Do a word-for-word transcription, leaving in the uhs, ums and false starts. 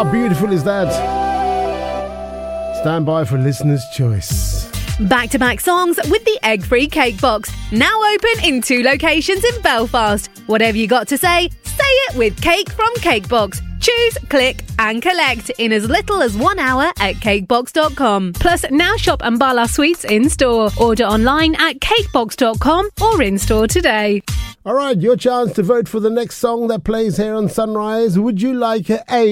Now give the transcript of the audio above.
How beautiful is that? Stand by for listener's choice. Back-to-back songs with the egg-free cake box. Now open in two locations in Belfast. Whatever you got to say, say it with Cake from Cakebox. Choose, click and collect in as little as one hour at cakebox dot com. Plus, now shop Ambala Sweets in-store. Order online at cakebox dot com or in-store today. All right, your chance to vote for the next song that plays here on Sunrise. Would you like A,